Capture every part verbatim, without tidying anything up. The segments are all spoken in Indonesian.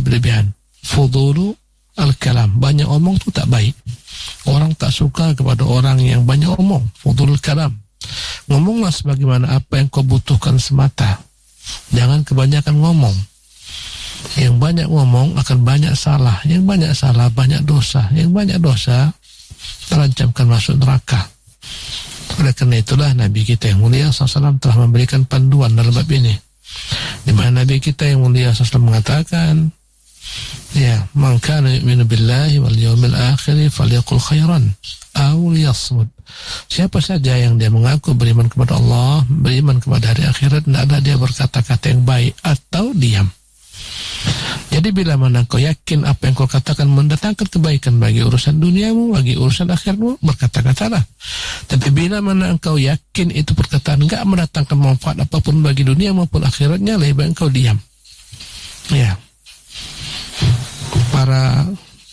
berlebih-lebihan. Fudulu al-kalam, banyak omong itu tak baik. Orang tak suka kepada orang yang banyak omong. Fudulul kalam, ngomonglah sebagaimana apa yang kau butuhkan semata. Jangan kebanyakan ngomong. Yang banyak ngomong akan banyak salah. Yang banyak salah banyak dosa. Yang banyak dosa terancamkan masuk neraka. Oleh karena itulah Nabi kita yang mulia sallallahu alaihi wasallam telah memberikan panduan dalam bab ini, di mana Nabi kita yang mulia sallallahu alaihi wasallam mengatakan, ya, man kana yu'minu billahi wal yawmil akhir falyaqul khairan aw liyasmut. Siapa saja yang dia mengaku beriman kepada Allah, beriman kepada hari akhirat, hendaklah dia berkata-kata yang baik atau diam. Jadi bila mana kau yakin apa yang kau katakan mendatangkan kebaikan bagi urusan duniamu, bagi urusan akhirmu, berkata-katalah. Tapi bila mana engkau yakin itu perkataan enggak mendatangkan manfaat apapun bagi dunia maupun akhiratnya, lebih baik engkau diam. Ya. Para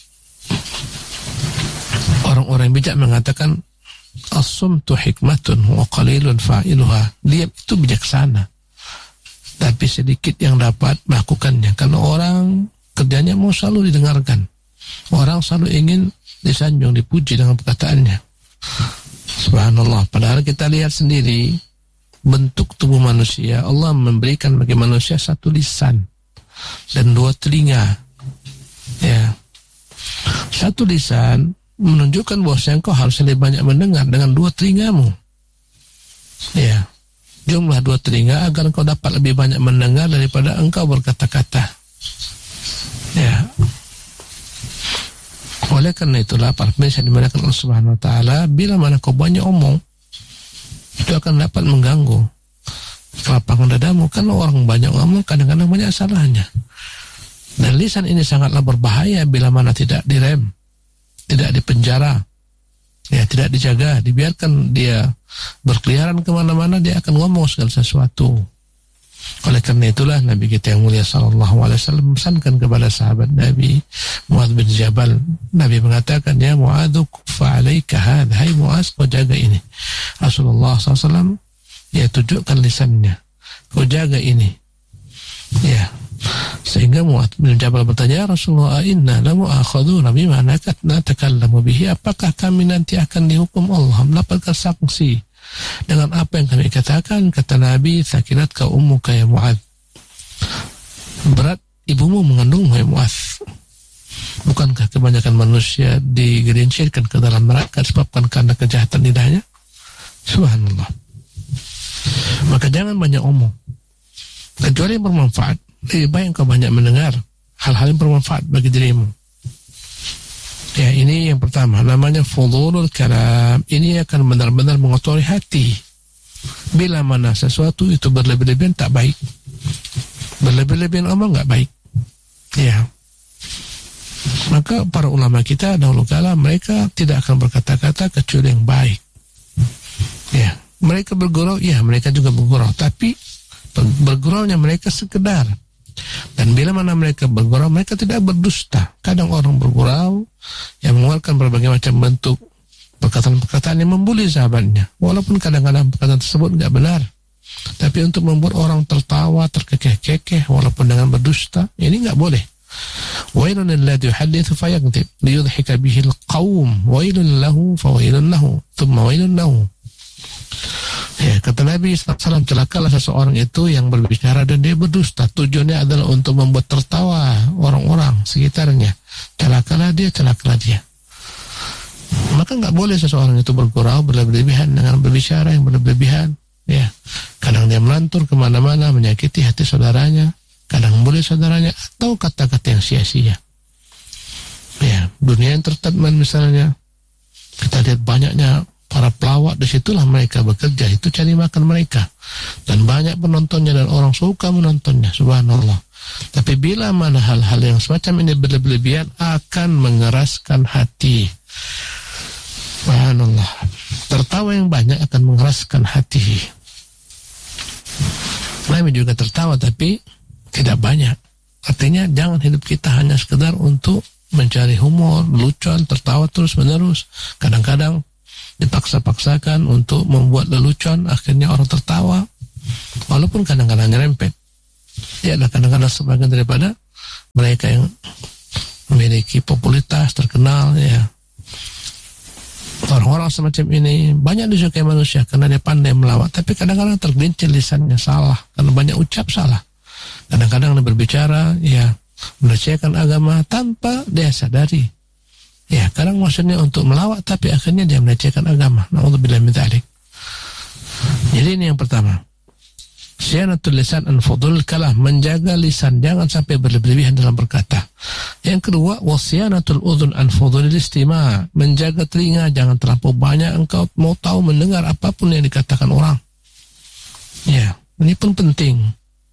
orang-orang bijak mengatakan as-sumtu hikmatun wa qalilun fa'iluha. Diam itu bijaksana, tapi sedikit yang dapat melakukannya. Karena orang kerjanya mau selalu didengarkan. Orang selalu ingin disanjung, dipuji dengan perkataannya. Subhanallah. Padahal kita lihat sendiri bentuk tubuh manusia. Allah memberikan bagi manusia satu lisan dan dua telinga. Ya, satu lisan menunjukkan bahwa engkau harus lebih banyak mendengar dengan dua telingamu. Ya, jumlah dua telinga agar engkau dapat lebih banyak mendengar daripada engkau berkata-kata. Ya. Oleh karena itulah para pemirsa dimuliakan Allah Subhanahu wa taala, bila mana kau banyak omong, itu akan dapat mengganggu kelapangan dadamu. Karena orang banyak omong kadang-kadang banyak salahnya. Dan lisan ini sangatlah berbahaya bila mana tidak direm, tidak dipenjara, ya, tidak dijaga, dibiarkan dia berkeliaran kemana-mana, dia akan ngomong segala sesuatu. Oleh karena itulah Nabi kita yang mulia sallallahu alaihi wasallam memesankan kepada sahabat Nabi Muadz bin Jabal. Nabi mengatakan, ya Muadz, fa'alaika hadha, hai Muadz, kau jaga ini. Rasulullah sallallahu alaihi wasallam, ya, tunjukkan lisannya, kau jaga ini. Ya. Sehingga Muadz bin Jabal bertanya, Rasulullah, inna lamu akhaduna bima natakallamu bihi, apakah kami nanti akan dihukum Allah, mendapatkan sanksi dengan apa yang kami katakan? Kata Nabi, thaqilatka ummuka ya Muadz, berat ibumu mengandung ya Muadz. Bukankah kebanyakan manusia digelincirkan ke dalam neraka disebabkan karena kejahatan lidahnya? Subhanallah. Maka jangan banyak omong, kecuali yang bermanfaat. Lebih baik engkau banyak mendengar hal-hal yang bermanfaat bagi dirimu. Ya, ini yang pertama, namanya fudulul kalam. Ini akan benar-benar mengotori hati. Bila mana sesuatu itu berlebih-lebihan tak baik. Berlebih-lebihan omong nggak baik. Ya. Maka para ulama kita dahulu kala mereka tidak akan berkata-kata kecuali yang baik. Ya, mereka bergurau, ya mereka juga bergurau, tapi berguraunya mereka sekedar. Dan bila mana mereka bergurau, mereka tidak berdusta. Kadang orang bergurau yang mengeluarkan berbagai macam bentuk perkataan-perkataan yang membuli sahabatnya, walaupun kadang-kadang perkataan tersebut tidak benar, tapi untuk membuat orang tertawa, terkekeh-kekeh, walaupun dengan berdusta, ini nggak boleh. Wailun alladhi yuhaddithu fayakdzib liyudhika bihi alqaum wailun lahu fawailun lahu thumma wailun lahu. Ya, kata Nabi sallallahu alaihi wasallam, celakalah seseorang itu yang berbicara dan dia berdusta. Tujuannya adalah untuk membuat tertawa orang-orang sekitarnya. Celakalah dia, celakalah dia. Maka nggak boleh seseorang itu bergurau, berlebihan dengan berbicara yang berlebihan. Ya, kadang dia melantur kemana-mana, menyakiti hati saudaranya, kadang membuli saudaranya, atau kata-kata yang sia-sia. Ya, dunia entertainment misalnya, kita lihat banyaknya para pelawak, disitulah mereka bekerja, itu cari makan mereka, dan banyak penontonnya dan orang suka menontonnya. Subhanallah. Tapi bila mana hal-hal yang semacam ini berlebihan akan mengeraskan hati. Subhanallah. Tertawa yang banyak akan mengeraskan hati. Nabi juga tertawa tapi tidak banyak. Artinya jangan hidup kita hanya sekedar untuk mencari humor, lucuan, tertawa terus menerus. Kadang-kadang dipaksa-paksakan untuk membuat lelucon, akhirnya orang tertawa walaupun kadang-kadang nyerempet. Ya, kadang-kadang sebagian daripada mereka yang memiliki popularitas terkenal, ya. Orang-orang semacam ini banyak disukai manusia karena dia pandai melawak, tapi kadang-kadang tergelincir lisannya salah karena banyak ucap salah. Kadang-kadang dia berbicara ya melecehkan agama tanpa dia sadari. Ya, kadang maksudnya untuk melawak tapi akhirnya dia melecehkan agama. Na'udzubillah min dzalik. Jadi ini yang pertama. Siyanatul lisan an fudul kalam, menjaga lisan jangan sampai berlebihan dalam berkata. Yang kedua, wasiyanatul udhun an fudul istima', menjaga telinga jangan terlampau banyak engkau mau tahu mendengar apapun yang dikatakan orang. Ya, ini pun penting.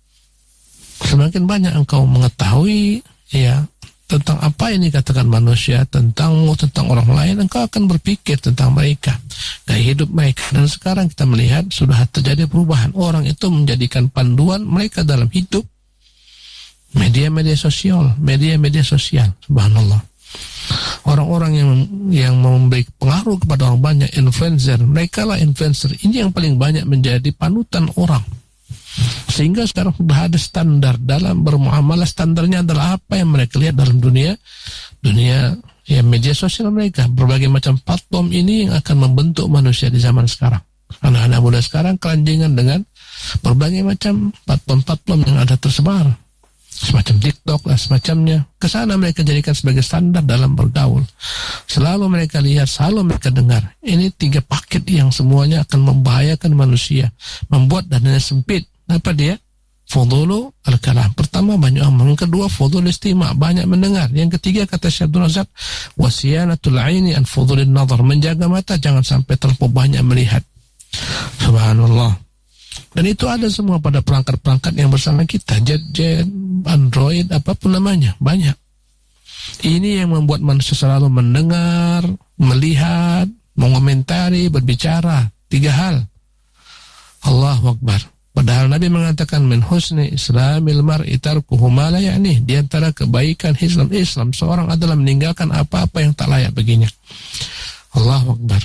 Semakin banyak engkau mengetahui ya tentang apa yang dikatakan manusia tentangmu, tentang orang lain, engkau akan berpikir tentang mereka, gaya hidup mereka. Dan sekarang kita melihat sudah terjadi perubahan. Orang itu menjadikan panduan mereka dalam hidup media-media sosial, media-media sosial. Subhanallah. Orang-orang yang yang memberi pengaruh kepada orang banyak, influencer, mereka lah influencer. Ini yang paling banyak menjadi panutan orang. Sehingga sekarang sudah ada standar dalam bermuamalah. Standarnya adalah apa yang mereka lihat dalam dunia dunia ya media sosial mereka. Berbagai macam platform ini yang akan membentuk manusia di zaman sekarang. Anak-anak muda sekarang keranjingan dengan berbagai macam platform-platform yang ada tersebar, semacam TikTok lah semacamnya. Kesana mereka jadikan sebagai standar dalam bergaul. Selalu mereka lihat, selalu mereka dengar. Ini tiga paket yang semuanya akan membahayakan manusia, membuat dadanya sempit. Apa dia? Fudulu al-kalam. Pertama, banyak omong. Yang kedua, fudul istima', banyak mendengar. Yang ketiga, kata Syekh Abdul Razak, wasiyanatul aini an fudulin nazar, menjaga mata jangan sampai terlalu banyak melihat. Subhanallah. Dan itu ada semua pada perangkat-perangkat yang bersama kita, jet-jet, Android, apapun namanya, banyak. Ini yang membuat manusia selalu mendengar, melihat, mengomentari, berbicara. Tiga hal. Allahu Akbar. Padahal Nabi mengatakan min husni islamil mar'i tarkuhu ma la ya'ni. Di antara kebaikan Islam Islam seorang adalah meninggalkan apa-apa yang tak layak baginya. Allahu Akbar.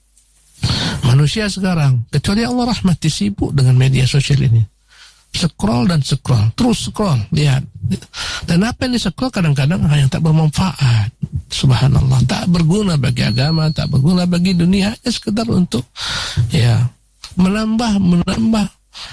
Manusia sekarang, kecuali Allah rahmati, sibuk dengan media sosial ini. Scroll dan scroll, terus scroll, lihat. Dan apa yang di-scroll kadang-kadang hanya tak bermanfaat. Subhanallah, tak berguna bagi agama, tak berguna bagi dunia, hanya sekedar untuk ya menambah menambah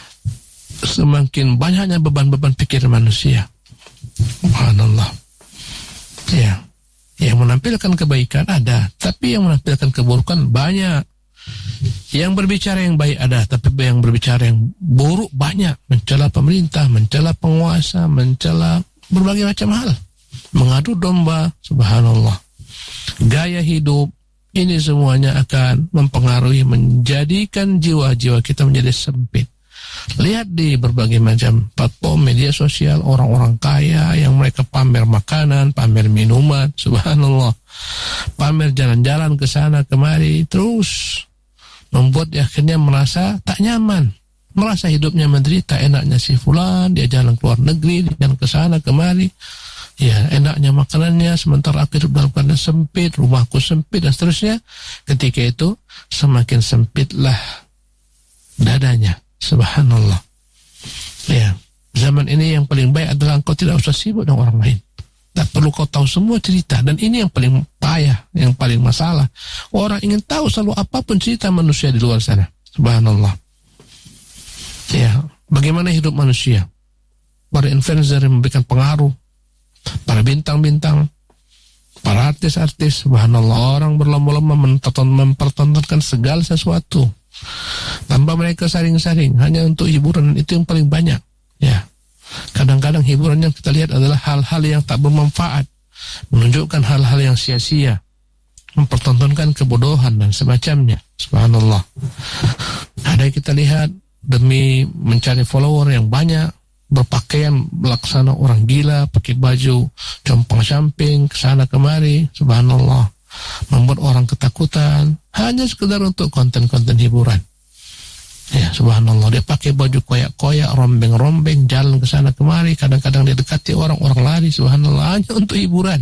semakin banyaknya beban-beban pikir manusia. Subhanallah. Ya, yang menampilkan kebaikan ada, tapi yang menampilkan keburukan banyak. Yang berbicara yang baik ada, tapi yang berbicara yang buruk banyak. Mencela pemerintah, mencela penguasa, mencela berbagai macam hal, mengadu domba. Subhanallah. Gaya hidup, ini semuanya akan mempengaruhi, menjadikan jiwa-jiwa kita menjadi sempit. Lihat di berbagai macam platform media sosial, orang-orang kaya yang mereka pamer makanan, pamer minuman, subhanallah, pamer jalan-jalan ke sana kemari, terus membuat dia akhirnya merasa tak nyaman, merasa hidupnya menderita. Enaknya si fulan, dia jalan ke luar negeri, dia jalan ke sana kemari, ya enaknya makanannya, sementara aku hidup dalam keadaan sempit, rumahku sempit dan seterusnya. Ketika itu semakin sempitlah dadanya. Subhanallah. Ya, zaman ini yang paling baik adalah engkau tidak usah sibuk dengan orang lain. Tak perlu kau tahu semua cerita. Dan ini yang paling payah, yang paling masalah. Orang ingin tahu selalu apapun cerita manusia di luar sana. Subhanallah. Ya, bagaimana hidup manusia? Para influencer yang memberikan pengaruh, para bintang-bintang, para artis-artis, subhanallah, orang berlomba-lomba mempertontonkan segala sesuatu tanpa mereka saring-saring, hanya untuk hiburan. Itu yang paling banyak. Ya, kadang-kadang hiburan yang kita lihat adalah hal-hal yang tak bermanfaat, menunjukkan hal-hal yang sia-sia, mempertontonkan kebodohan dan semacamnya. Subhanallah. Ada yang kita lihat demi mencari follower yang banyak, berpakaian melaksana orang gila, pakai baju compang-camping kesana kemari, subhanallah, membuat orang ketakutan hanya sekedar untuk konten-konten hiburan. Ya, subhanallah, dia pakai baju koyak-koyak, rombeng-rombeng, jalan kesana kemari, kadang-kadang dia dekati orang-orang lari, subhanallah, hanya untuk hiburan.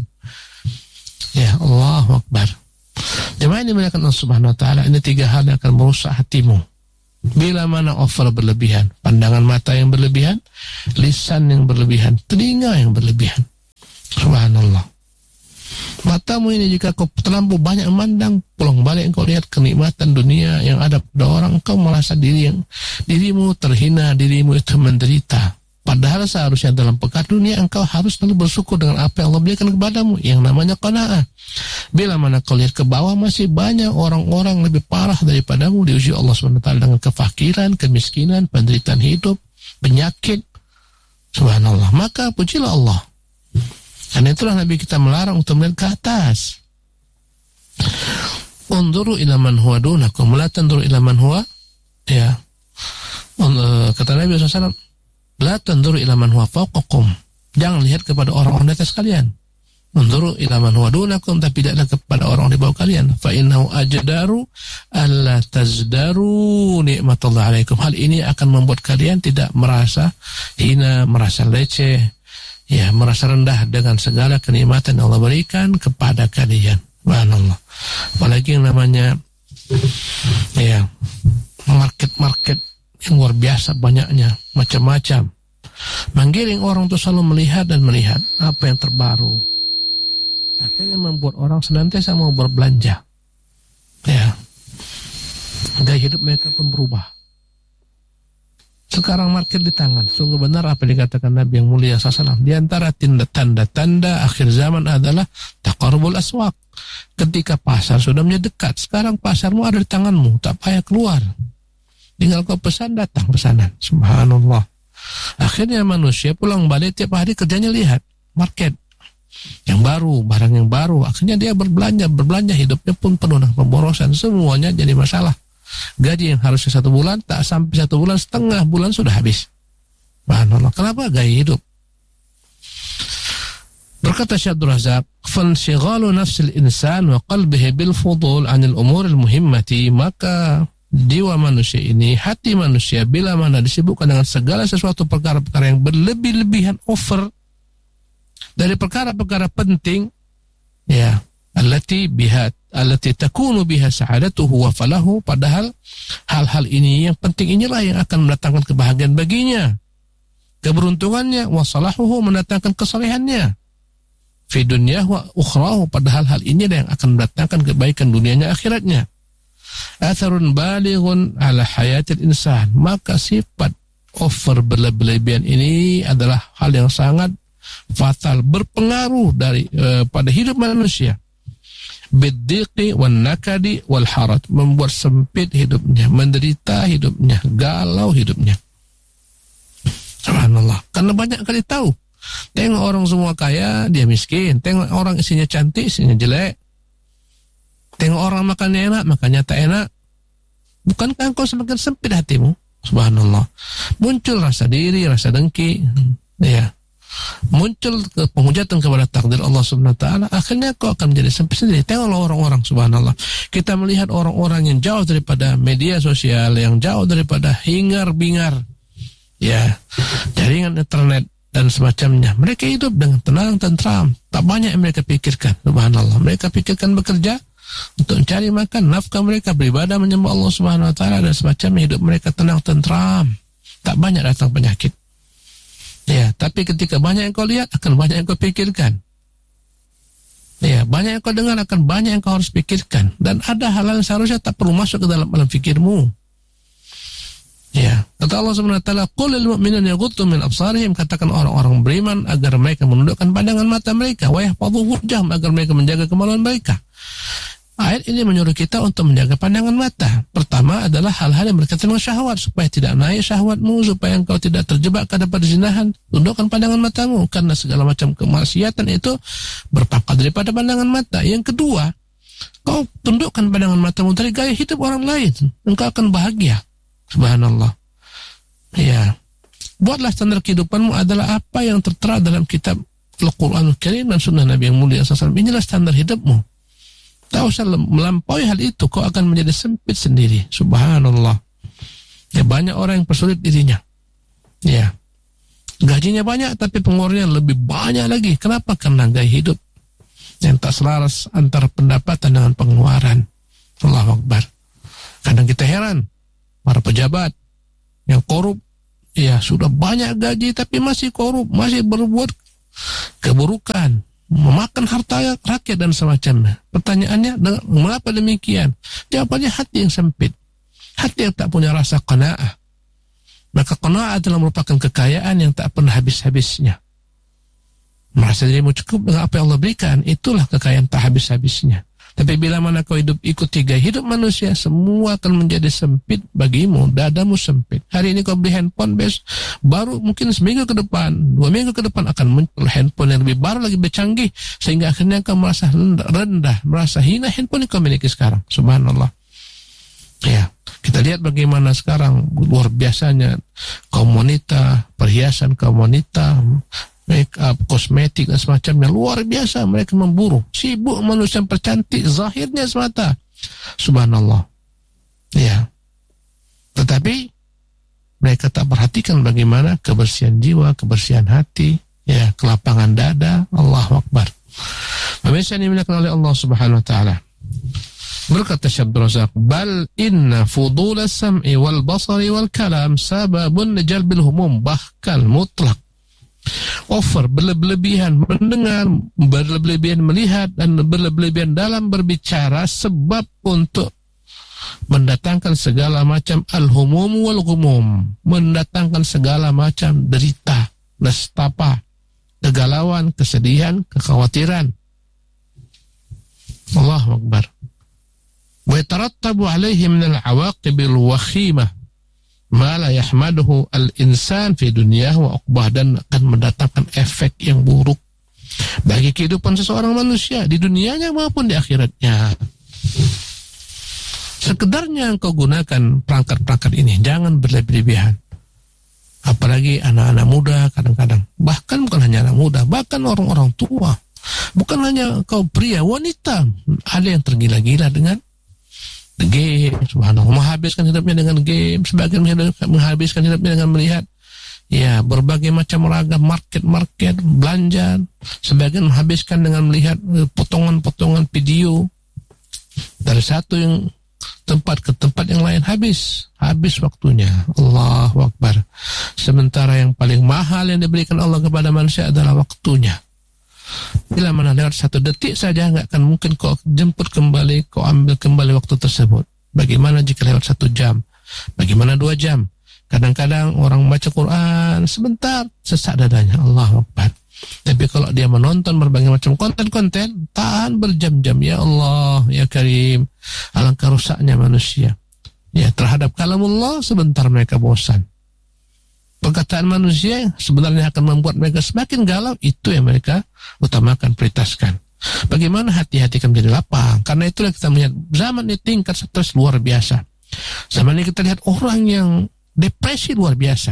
Ya, Allahu Akbar. Jemaah ini dimuliakan Allah Subhanahu wa taala, ini tiga hal yang akan merusak hatimu. Bila mana over berlebihan, pandangan mata yang berlebihan, lisan yang berlebihan, telinga yang berlebihan. matamu ini jika kau terlampau banyak memandang, pulang balik engkau lihat kenikmatan dunia yang ada pada orang, engkau merasa diri yang dirimu terhina, dirimu itu menderita. Padahal seharusnya dalam pekat dunia engkau harus selalu bersyukur dengan apa yang Allah berikan kepadamu, yang namanya qanaah. Bila mana kau lihat ke bawah, masih banyak orang-orang lebih parah daripadamu diuji Allah subhanahu wa taala dengan kefakiran, kemiskinan, penderitaan hidup, penyakit. Subhanallah. Maka pujilah Allah. Karena itulah Nabi kita melarang untuk melihat ke atas. Unduru ila man huwa dunakum, la tanduru ila man huwa, ya. Kata Nabi shallallahu alaihi wasallam, la tanduru ila man huwa fawqakum. Jangan lihat kepada orang-orang di atas kalian. Unduru ila man huwa dunakum, tapi tidaklah kepada orang di bawah kalian. Fa innahu ajdaru alla tazdaru nikmatullah alaikum. Hal ini akan membuat kalian tidak merasa hina, merasa leceh, ya, merasa rendah dengan segala kenikmatan yang Allah berikan kepada kalian. Subhanallah. Apalagi yang namanya, ya, market-market yang luar biasa banyaknya, macam-macam, menggiring orang untuk selalu melihat dan melihat apa yang terbaru. Akhirnya membuat orang senantiasa mau berbelanja. Ya, gaya hidup mereka pun berubah. Sekarang market di tangan. Sungguh benar apa yang dikatakan Nabi yang mulia shallallahu alaihi wasallam. Di antara tanda-tanda akhir zaman adalah taqarrubul aswaq. Ketika pasar sudah menjadi dekat. Sekarang pasarmu ada di tanganmu, tak payah keluar. Tinggal kau pesan, datang pesanan. Subhanallah. Akhirnya manusia pulang balik tiap hari kerjanya lihat market yang baru, barang yang baru. Akhirnya dia berbelanja, berbelanja hidupnya pun penuh dengan pemborosan. Semuanya jadi masalah. Gaji yang harusnya satu bulan, tak sampai satu bulan, setengah bulan sudah habis. Subhanallah. Kenapa? Gaya hidup. Berkata Syekh Abdul Razak, "Fanshigalu nafsil insan wa qalbihi bil fudul 'anil umuril muhimmati." Maka jiwa manusia ini, hati manusia, bila mana disibukkan dengan segala sesuatu perkara-perkara yang berlebih-lebihan, over dari perkara-perkara penting, ya, allati bihat allati takunu biha sa'adatuhu wa falahu, padahal hal-hal ini yang penting inilah yang akan mendatangkan kebahagiaan baginya, keberuntungannya, wa salahuhu, mendatangkan kesalehannya, fi dunyah wa ukhrahu, padahal hal ini yang akan mendatangkan kebaikan dunianya akhiratnya. Atharun balighun ala hayatil insan, maka sifat over berlebihan ini adalah hal yang sangat fatal, berpengaruh dari uh, pada hidup manusia. Biddiqi wan nakadi wal harat, membuat sempit hidupnya, menderita hidupnya, galau hidupnya. Subhanallah. Karena banyak kali tahu, tengok orang semua kaya, dia miskin. Tengok orang isinya cantik, isinya jelek. Tengok orang makannya enak, makannya tak enak. Bukankah engkau semakin sempit hatimu? Subhanallah. Muncul rasa diri, rasa dengki, ya, muncul ke penghujatan kepada takdir Allah subhanahu wa taala. Akhirnya kau akan menjadi sempit sendiri. Tengoklah orang-orang, subhanallah. Kita melihat orang-orang yang jauh daripada media sosial, yang jauh daripada hingar-bingar, ya, jaringan internet dan semacamnya. Mereka hidup dengan tenang, tentram. Tak banyak yang mereka pikirkan, subhanallah. Mereka pikirkan bekerja untuk mencari makan, nafkah mereka, beribadah, menyembah Allah subhanahu wa taala dan semacamnya. Hidup mereka tenang, tentram. Tak banyak datang penyakit. Ya, tapi ketika banyak yang kau lihat, akan banyak yang kau pikirkan. Ya, banyak yang kau dengar, akan banyak yang kau harus pikirkan. Dan ada hal-hal yang seharusnya tak perlu masuk ke dalam alam fikirmu. Ya, kata Allah subhanahu wa taala, "Qul lil mu'minina yaghuddu min absarihim," katakan orang-orang beriman agar mereka menundukkan pandangan mata mereka, wa yahfadhu furujahum, agar mereka menjaga kemaluan mereka. Ayat ini menyuruh kita untuk menjaga pandangan mata. Pertama adalah hal-hal yang berkaitan dengan syahwat, supaya tidak naik syahwatmu, supaya engkau tidak terjebak pada perzinahan. Tundukkan pandangan matamu, karena segala macam kemaksiatan itu berpangkat daripada pandangan mata. Yang kedua, kau tundukkan pandangan matamu dari gaya hidup orang lain, engkau akan bahagia. Subhanallah. Ya, buatlah standar kehidupanmu adalah apa yang tertera dalam kitab Al-Quranul Karim dan sunnah Nabi yang mulia shallallahu alaihi wasallam. Inilah standar hidupmu. Tak usah melampaui hal itu, kau akan menjadi sempit sendiri. Subhanallah. Ya, banyak orang yang persulit dirinya. Ya, gajinya banyak tapi pengeluarannya lebih banyak lagi. Kenapa? Karena gaya hidup yang tak selaras antara pendapatan dengan pengeluaran. Allahu Akbar. Kadang kita heran, para pejabat yang korup, ya sudah banyak gaji tapi masih korup, masih berbuat keburukan. memakan harta rakyat dan semacamnya. Pertanyaannya, mengapa demikian? Jawabannya hati yang sempit, hati yang tak punya rasa qanaah. Maka qanaah adalah merupakan kekayaan yang tak pernah habis-habisnya. Merasa dirimu cukup dengan apa yang Allah berikan, itulah kekayaan tak habis-habisnya. Tapi bila mana kau hidup ikuti gaya hidup manusia, semua akan menjadi sempit bagimu, dadamu sempit. Hari ini kau beli handphone, bes, baru mungkin seminggu ke depan, dua minggu ke depan akan muncul handphone yang lebih baru, lagi bercanggih, sehingga akhirnya kau merasa rendah, merasa hina handphone yang kau miliki sekarang. Subhanallah. Ya, kita lihat bagaimana sekarang luar biasanya kaum wanita, perhiasan kaum wanita, make up, kosmetik dan semacamnya, luar biasa mereka memburu. Sibuk manusia percantik zahirnya semata. Subhanallah. Ya. Tetapi mereka tak perhatikan bagaimana kebersihan jiwa, kebersihan hati, ya, kelapangan dada. Allahu Akbar. Pemirsa yang dimuliakan oleh Allah Subhanahu wa taala. Berkata Syekh Abdul Razak, bal inna fudul as-sam'i wal basari wal kalam sababun jalbil humum, bahkan mutlak over, berlebihan mendengar, berlebihan melihat, dan berlebihan dalam berbicara sebab untuk mendatangkan segala macam al-humum wal-ghumum, mendatangkan segala macam derita, nestapa, kegalauan, kesedihan, kekhawatiran. Allahu Akbar. Wa yatarattabu alaihi min al-awaqibil wakhimah ma la yahmaduhu al-insan fi dunyah wa uqbah, dan akan mendatangkan efek yang buruk bagi kehidupan seseorang manusia di dunianya maupun di akhiratnya. Sekedarnya engkau gunakan perangkat-perangkat ini, jangan berlebihan. Apalagi anak-anak muda kadang-kadang, bahkan bukan hanya anak muda, bahkan orang-orang tua, bukan hanya kau pria, wanita, ada yang tergila-gila dengan game, subhanallah, menghabiskan hidupnya dengan game, sebagian menghabiskan hidupnya dengan melihat ya berbagai macam ragam market-market belanja, sebagian menghabiskan dengan melihat potongan-potongan video dari satu yang tempat ke tempat yang lain, habis habis waktunya. Allahu Akbar. Sementara yang paling mahal yang diberikan Allah kepada manusia adalah waktunya. Bila mana lewat satu detik saja, nggak akan mungkin kau jemput kembali, kau ambil kembali waktu tersebut. Bagaimana jika lewat satu jam? Bagaimana dua jam? Kadang-kadang orang baca Quran sebentar, sesak dadanya. Allahu Akbar. Tapi kalau dia menonton berbagai macam konten-konten, tahan berjam-jam. Ya Allah, ya Karim, alangkah rusaknya manusia. Ya, terhadap kalamullah sebentar mereka bosan. Perkataan manusia sebenarnya akan membuat mereka semakin galau, itu yang mereka utamakan, prioritaskan. Bagaimana hati-hati akan menjadi lapang. Karena itulah kita melihat zaman ini tingkat stres luar biasa. Zaman ini kita lihat orang yang depresi luar biasa.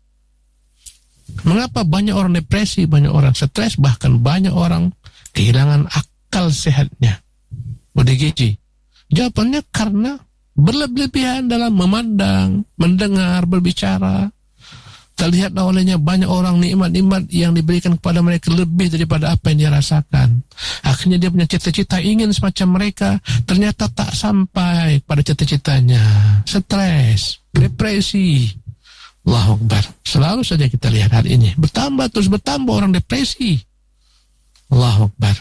Mengapa banyak orang depresi, banyak orang stres, bahkan banyak orang kehilangan akal sehatnya, O D G J? Jawabannya karena berlebihan dalam memandang, mendengar, berbicara. Terlihatlah olehnya banyak orang nikmat-nikmat yang diberikan kepada mereka lebih daripada apa yang dia rasakan. Akhirnya dia punya cita-cita ingin semacam mereka, ternyata tak sampai pada cita-citanya. Stres, depresi. Allahu Akbar. Selalu saja kita lihat hal ini. Bertambah terus bertambah orang depresi. Allahu Akbar.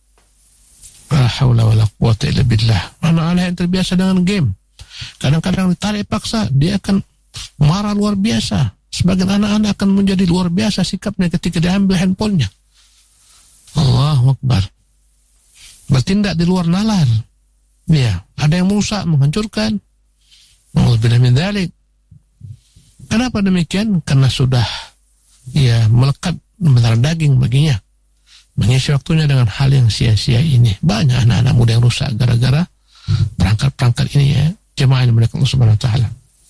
La haula wala quwwata illa billah. Anak-anak yang terbiasa dengan game, kadang-kadang ditarik paksa, dia akan marah luar biasa. Sebagian anak-anak akan menjadi luar biasa sikapnya ketika diambil handphonenya. Allahu Akbar. Bertindak di luar nalar. Ya, ada yang merusak, menghancurkan. Alhamdulillah min dzalik. Kenapa demikian? Karena sudah ya melekat mendarah daging baginya. Mengisi waktunya dengan hal yang sia-sia ini. Banyak anak-anak muda yang rusak gara-gara perangkat-perangkat ini ya. Jemaah yang dimuliakan Allah Subhanahu wa taala.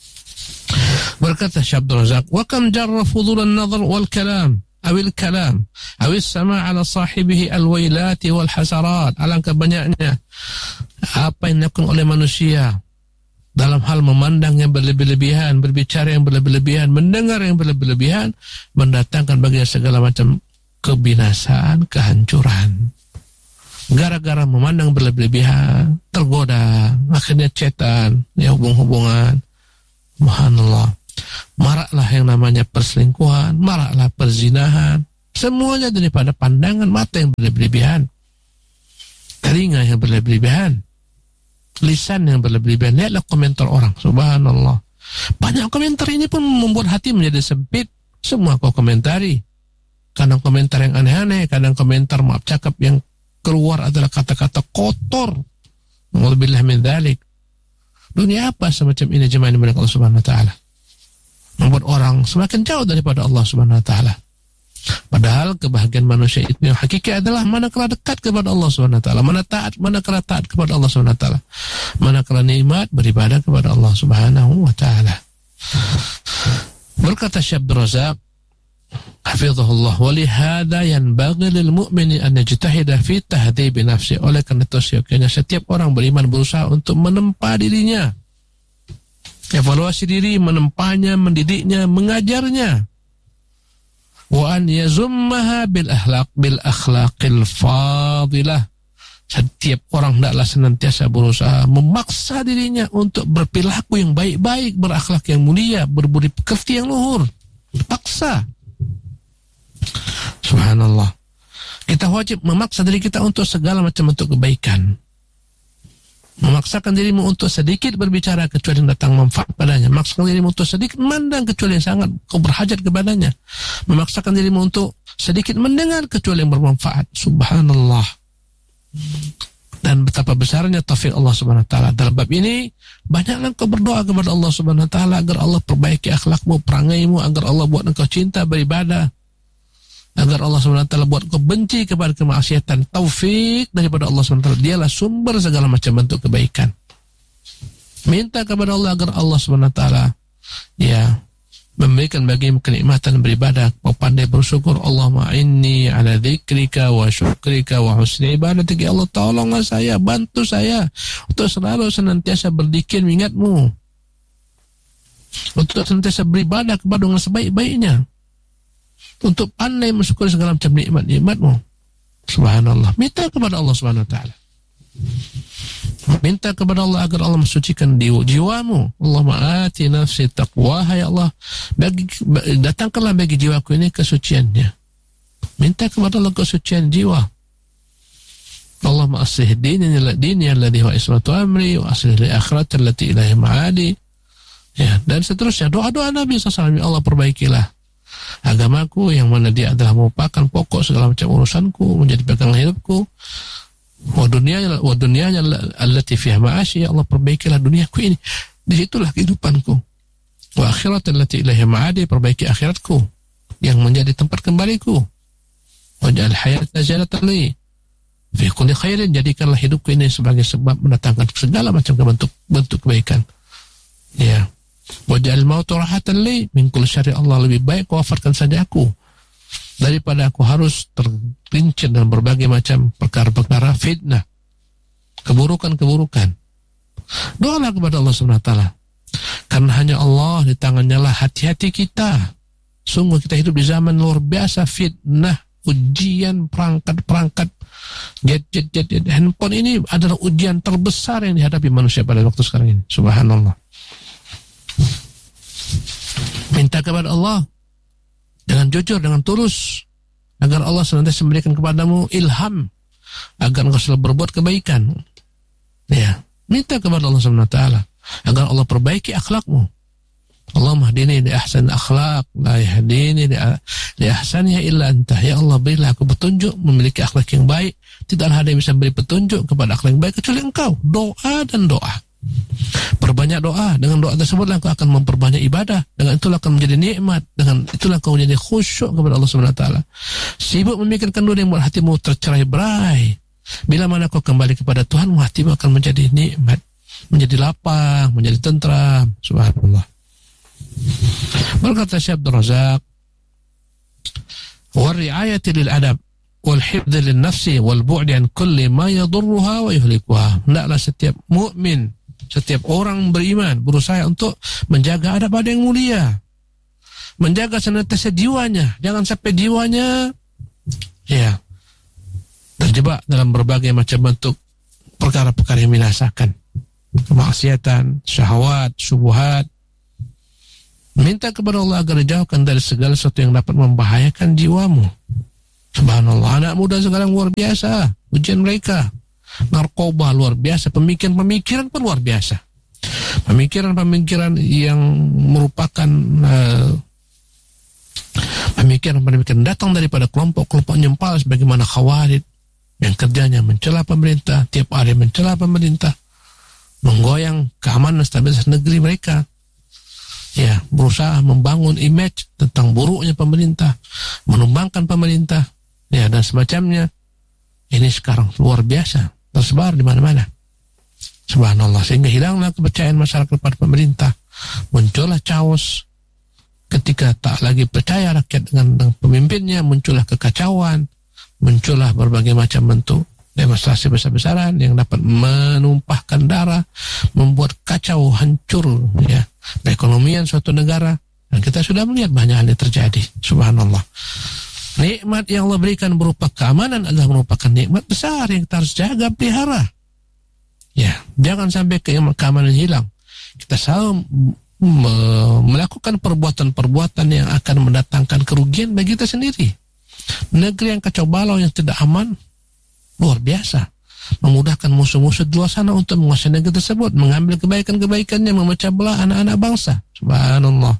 Berkata Syekh Abdul Razak, wa kam jarra fudul an-nazar wal kalam awil kalam awil sama' ala sahibihi al-wailati wal hasarat. Alangkah banyaknya apa yang dilakukan oleh manusia dalam hal memandang yang berlebih-lebihan, berbicara yang berlebih-lebihan, mendengar yang berlebih-lebihan, mendatangkan baginya segala macam kebinasaan, kehancuran. Gara-gara memandang berlebih-lebihan, tergoda, akhirnya cetan, ya hubung-hubungan. Subhanallah. Maraklah yang namanya perselingkuhan, maraklah perzinahan, Semuanya daripada pandangan mata yang berlebihan, telinga yang berlebihan, lisan yang berlebihan. Lihatlah komentar orang, subhanallah. Banyak komentar ini pun membuat hati menjadi sempit. Semua kau komentari. Kadang komentar yang aneh-aneh, kadang komentar maaf cakap yang keluar adalah kata-kata kotor. Alhamdulillah min dzalik. Dunia apa semacam ini jemaah yang dimuliakan Allah Subhanahu wa taala? Membuat orang semakin jauh daripada Allah Subhanahu wa taala. Padahal kebahagiaan manusia itu yang hakiki adalah manakala dekat kepada Allah Subhanahu wa taala, mana taat, manakala taat kepada Allah Subhanahu wa taala, manakala nikmat beribadah kepada Allah Subhanahu wa taala. Berkata Syekh Abdul Razak hafizahullah, wa lihada yanbaghi lil mu'mini an yajtahida fi tahdhib nafsi. Oleh karena itu seyogyanya setiap orang beriman berusaha untuk menempa dirinya, evaluasi diri, menempanya, mendidiknya, mengajarnya. Wa an yazummaha bil akhlaq bil akhlaqil fadilah. Setiap orang hendaklah senantiasa berusaha memaksa dirinya untuk berperilaku yang baik-baik, berakhlak yang mulia, berbudi pekerti yang luhur. Paksa. Subhanallah. Kita wajib memaksa diri kita untuk segala macam bentuk kebaikan. Memaksakan dirimu untuk sedikit berbicara kecuali yang datang manfaat padanya. Memaksakan dirimu untuk sedikit memandang kecuali yang sangat kau berhajat kepadanya. Memaksakan dirimu untuk sedikit mendengar kecuali yang bermanfaat. Subhanallah. Dan betapa besarnya taufik Allah Subhanahu wa taala. Dalam bab ini banyaklah kau berdoa kepada Allah Subhanahu wa taala agar Allah perbaiki akhlakmu, perangaimu, agar Allah buat engkau cinta beribadah, agar Allah subhanahu wa taala buat kau benci kepada kemaksiatan. Taufik daripada Allah subhanahu wa taala, dialah sumber segala macam bentuk kebaikan. Minta kepada Allah agar Allah subhanahu wa taala ya memberikan bagimu kenikmatan beribadah, kau pandai bersyukur. Allahumma inni ala dzikrika wa syukrika wa husni ibadatik. Ya Allah, tolonglah saya, bantu saya untuk selalu senantiasa berzikir mengingatmu, untuk senantiasa beribadah kepada dengan sebaik-baiknya, untuk pandai mensyukuri segala macam nikmat-nikmatmu. Subhanallah. Minta kepada Allah subhanahu wa ta'ala. Minta kepada Allah agar Allah mensucikan jiwamu. Allahumma ati nafsi taqwaha. Ya Allah, bagi, datangkanlah bagi jiwaku ini kesuciannya. Minta kepada Allah kesucian jiwa. Allahumma aslih dini dini alladhi wa ismatu amri wa aslih li akhirati allati ilaihi ma'adi. Ya, dan seterusnya doa-doa Nabi sallallahu alaihi wasallam. Ya Allah, perbaikilah agamaku yang mana dia adalah merupakan pokok segala macam urusanku, menjadi pegangan hidupku. Wa dunyanya wa dunyanya allati fiha ma'asyi. Ya Allah, perbaikilah duniaku ini, di situlah kehidupanku. Wa akhirati allati ilaiha ma'adi, perbaiki akhiratku yang menjadi tempat kembaliku. Waj'al hayata zalatan li fi kulli khairin, jadikanlah hidupku ini sebagai sebab mendatangkan segala macam bentuk bentuk kebaikan. Ya. Waj'al mauta rahatan li min kulli syarri. Allah, lebih baik kau wafatkan saja aku daripada aku harus tergelincir dalam berbagai macam perkara-perkara fitnah, keburukan-keburukan. Doalah kepada Allah subhanahu wa taala, karena hanya Allah, di tangannya lah hati-hati kita. Sungguh kita hidup di zaman luar biasa fitnah, ujian, perangkat-perangkat, gadget-gadget, handphone ini adalah ujian terbesar yang dihadapi manusia pada waktu sekarang ini. Subhanallah. Minta kepada Allah dengan jujur, dengan tulus, agar Allah senantiasa memberikan kepadamu ilham agar engkau selalu berbuat kebaikan. Ya, minta kepada Allah subhanahu wa taala agar Allah perbaiki akhlakmu. Allahumma hdini li ahsan akhlak, la yahdini li ahsaniha illa anta. Ya Allah, berilah aku petunjuk memiliki akhlak yang baik. Tidaklah ada yang bisa beri petunjuk kepada akhlak yang baik kecuali Engkau. Doa dan doa. Perbanyak doa. Dengan doa tersebutlah engkau akan memperbanyak ibadah. Dengan itulah akan menjadi nikmat. Dengan itulah engkau menjadi khusyuk kepada Allah subhanahu wa taala. Sibuk memikirkan dunia yang membuat hatimu tercerai-berai. Bila mana kau kembali kepada Tuhanmu, hatimu akan menjadi nikmat, menjadi lapang, menjadi tentram. Subhanallah. Berkata Syekh Abdul Razak, wa ri'ayati lil adab wal hifdhi lin nafsi wal bu'di an kulli ma yadurruha wa yuhlikuha. Hendaklah setiap mukmin, setiap orang beriman berusaha untuk menjaga adab-adab yang mulia, menjaga senantiasa jiwanya, jangan sampai jiwanya ya terjebak dalam berbagai macam bentuk perkara-perkara yang binasakan, kemaksiatan, syahwat, syubhat. Minta kepada Allah agar dijauhkan dari segala sesuatu yang dapat membahayakan jiwamu. Subhanallah, anak muda sekarang luar biasa ujian mereka. Narkoba luar biasa, pemikiran-pemikiran pun luar biasa. Pemikiran-pemikiran yang merupakan uh, pemikiran-pemikiran datang daripada kelompok-kelompok nyempal sebagaimana Khawarij yang kerjanya mencela pemerintah, tiap hari mencela pemerintah, menggoyang keamanan stabilitas negeri mereka. Ya, berusaha membangun image tentang buruknya pemerintah, menumbangkan pemerintah, ya, dan semacamnya. Ini sekarang luar biasa, tersebar di mana-mana. Subhanallah, sehingga hilanglah kepercayaan masyarakat kepada pemerintah. Muncullah chaos ketika tak lagi percaya rakyat dengan, dengan pemimpinnya, muncullah kekacauan, muncullah berbagai macam bentuk demonstrasi besar-besaran yang dapat menumpahkan darah, membuat kacau, hancur ya perekonomian suatu negara. Dan kita sudah melihat banyak hal yang terjadi. Subhanallah. Nikmat yang Allah berikan berupa keamanan adalah merupakan nikmat besar yang kita harus jaga, pelihara. Ya, jangan sampai keamanan hilang. Kita selalu me- melakukan perbuatan-perbuatan yang akan mendatangkan kerugian bagi kita sendiri. Negeri yang kacau balau, yang tidak aman, luar biasa, memudahkan musuh-musuh di luar sana untuk menguasai negeri tersebut, mengambil kebaikan-kebaikannya, memecah belah anak-anak bangsa. Subhanallah.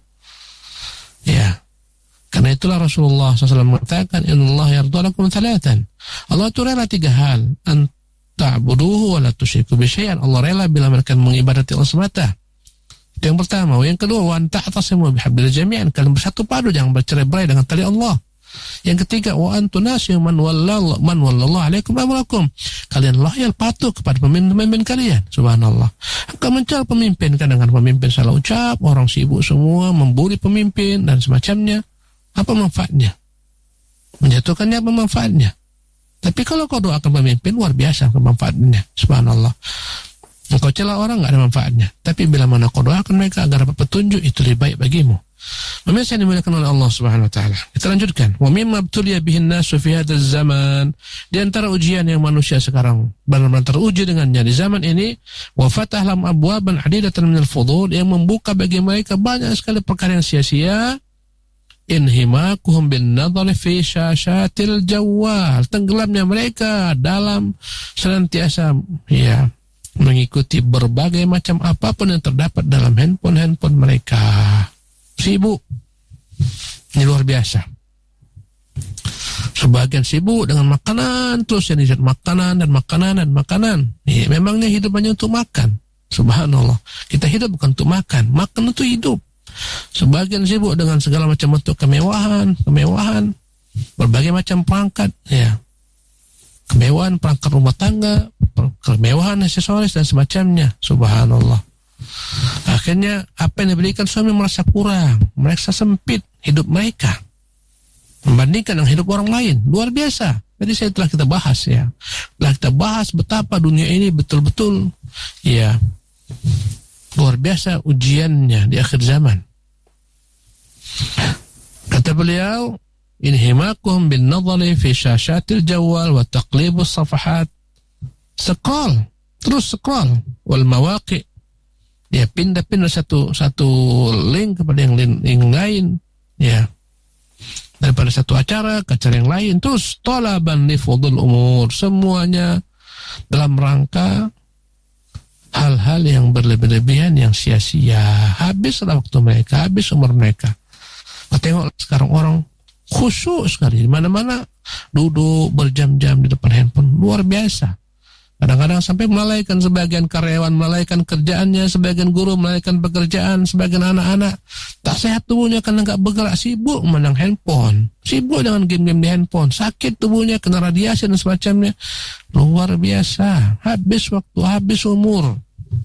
Ya, karena itulah Rasulullah shallallahu alaihi wasallam mengatakan, Innallaha yarda lakum thalathan. Allah itu rela tiga hal. An ta'buduhu wa la tusyriku bi syai'an. Allah rela bila mereka mengibadati Allah semata. Itu yang pertama. Yang kedua, wa an ta'tasimu bihablillah jami'an. Kalian bersatu padu, jangan bercerai-berai dengan tali Allah. Yang ketiga, wa antunasiyu man wallallahu man wallallahu alaikum amrakum. Kalian loyal patuh kepada pemimpin-pemimpin kalian. Subhanallah. Engkau mencela pemimpin, kadang-kadang pemimpin salah ucap, orang sibuk semua membuli pemimpin dan semacamnya. Apa manfaatnya? Menjatuhkannya apa manfaatnya? Tapi kalau kau doakan pemimpin, luar biasa kemanfaatnya. Subhanallah. Engkau celah orang, enggak ada manfaatnya. Tapi bila mana kau doakan mereka agar dapat petunjuk, itu lebih baik bagimu. Pemirsa yang dimuliakan oleh Allah Subhanahu wa taala. Kita lanjutkan. Wa mimma ibtuliya bihin nasu fi hadzal zaman. Di antara ujian yang manusia sekarang benar-benar teruji dengannya di zaman ini, wa fatah lahum abwaban adidatan minal fudul, yang membuka bagi mereka banyak sekali perkara yang sia-sia. Inhimakuhum bin nadhari fi syashatil jawwal. Tenggelamnya mereka dalam senantiasa ya mengikuti berbagai macam apapun yang terdapat dalam handphone-handphone mereka. Sibuk. Ini luar biasa. Sebagian sibuk dengan makanan, terus yang dilihat makanan dan makanan dan makanan. Ya, memangnya hidup hanya untuk makan. Subhanallah. Kita hidup bukan untuk makan. Makan itu hidup. Sebagian sibuk dengan segala macam bentuk kemewahan, kemewahan, berbagai macam perangkat, ya. Kemewahan perangkat rumah tangga, kemewahan aksesoris dan semacamnya. Subhanallah. Akhirnya apa yang diberikan suami merasa kurang, merasa sempit hidup mereka membandingkan dengan hidup orang lain. Luar biasa. Jadi saya telah kita bahas ya, telah kita bahas betapa dunia ini betul-betul ya luar biasa ujiannya di akhir zaman. Kata beliau, inhimakum bin nadhari fi syashatil jawwal wa taqlibus safahat. Scroll, terus scroll wal mawaqi. Ya, pindah-pindah satu satu link kepada yang, yang lain, ya. Daripada satu acara ke acara yang lain, terus talaban li fudul umur, semuanya dalam rangka hal-hal yang berlebih-lebihan, yang sia-sia. Habislah waktu mereka, habis umur mereka. Nah, tengok sekarang orang khusyuk sekali, di mana-mana duduk berjam-jam di depan handphone, luar biasa. Kadang-kadang sampai melalaikan sebagian karyawan, melalaikan kerjaannya, sebagian guru melalaikan pekerjaan, sebagian anak-anak tak sehat tubuhnya karena nggak bergerak, sibuk menang handphone, sibuk dengan game-game di handphone, sakit tubuhnya, kena radiasi dan semacamnya. Luar biasa, habis waktu, habis umur.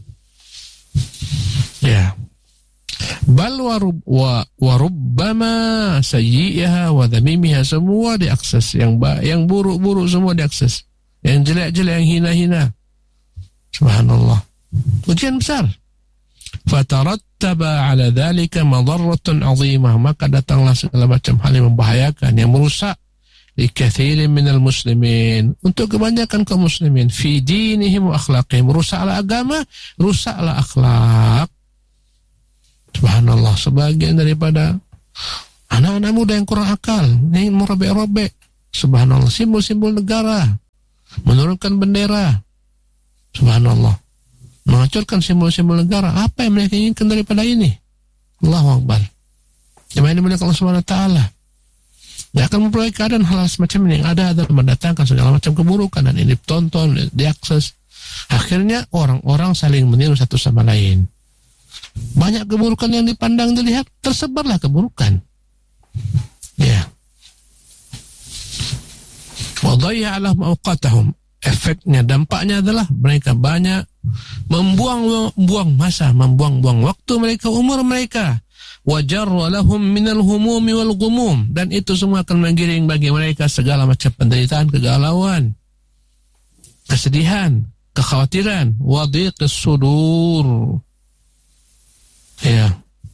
Ya. Bal wa warubbama sayyi'aha wa dhamimiha, semua diakses, yang ba- yang buruk-buruk semua diakses. Yang jelek-jelek, yang hina-hina. Subhanallah. Ujian besar. Fatarattaba ala dhalika madarratun azimah. Maka datanglah segala macam hal yang membahayakan, yang merusak li kathirin minal muslimin, untuk kebanyakan kaum muslimin, fi dinihim wa akhlaqihim. Rusaklah agama, rusaklah akhlak. Subhanallah, sebagian daripada anak-anak muda yang kurang akal ini merobek-robek, subhanallah, simbol-simbol negara, menurunkan bendera, subhanallah, menghancurkan simbol-simbol negara. Apa yang mereka inginkan daripada ini? Allahu Akbar. Jemaah ini mulia Allah Subhanahu wa taala. Dia akan memperoleh keadaan hal semacam ini yang ada adalah mendatangkan segala macam keburukan, dan ini ditonton, diakses. Akhirnya orang-orang saling meniru satu sama lain. Banyak keburukan yang dipandang, dilihat, tersebarlah keburukan. Ya. Wa dhayya 'alaihim awqatahum. Efeknya, dampaknya adalah mereka banyak membuang-buang masa, membuang-buang waktu mereka, umur mereka. Wajarra lahum minal humumi wal ghumum, dan itu semua akan menggiring bagi mereka segala macam penderitaan, kegalauan, kesedihan, kekhawatiran, wadhiqis sudur. Ya.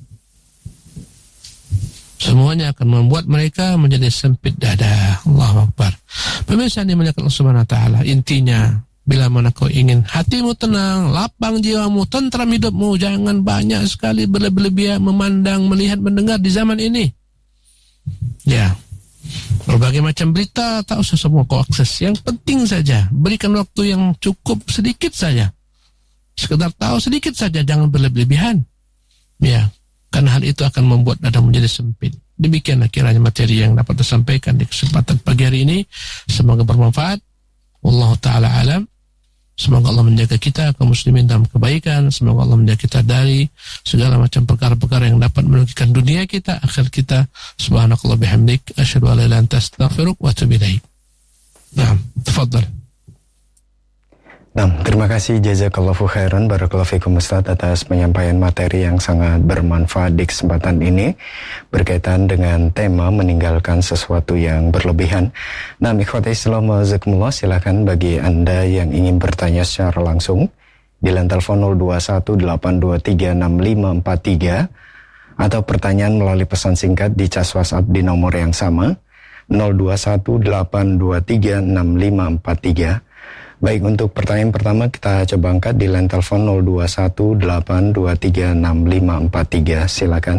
Semuanya akan membuat mereka menjadi sempit dada. Allahu Akbar. Pemirsa yang dimuliakan Allah Subhanahu wa taala, intinya bila mana kau ingin hatimu tenang, lapang jiwamu, tentram hidupmu, jangan banyak sekali berlebihan memandang, melihat, mendengar di zaman ini. Ya, berbagai macam berita tak usah semua kau akses. Yang penting saja berikan waktu yang cukup sedikit saja, sekedar tahu sedikit saja, jangan berlebihan. Ya, karena hal itu akan membuat dada menjadi sempit. Demikianlah kiranya materi yang dapat disampaikan di kesempatan pagi hari ini. Semoga bermanfaat. Wallahu ta'ala alam. Semoga Allah menjaga kita kaum muslimin dalam kebaikan. Semoga Allah menjaga kita dari segala macam perkara-perkara yang dapat merugikan dunia kita, akhir kita. Subhanakallah bihamdik, asyhadu an la ilaha illa anta, astaghfiruka wa atubu ilaik. Naam, tafadhal. Nah, terima kasih jazakallahu khairan, barakallahu fikum Ustaz, atas penyampaian materi yang sangat bermanfaat di kesempatan ini berkaitan dengan tema meninggalkan sesuatu yang berlebihan. Nah, ikhwati Islam wazakumullah, silakan bagi Anda yang ingin bertanya secara langsung di line telepon nol dua satu delapan dua tiga enam lima empat tiga atau pertanyaan melalui pesan singkat di cas WhatsApp di nomor yang sama nol dua satu delapan dua tiga enam lima empat tiga. Baik, untuk pertanyaan pertama kita coba angkat di line telepon nol dua satu delapan dua tiga enam lima empat tiga. Silakan.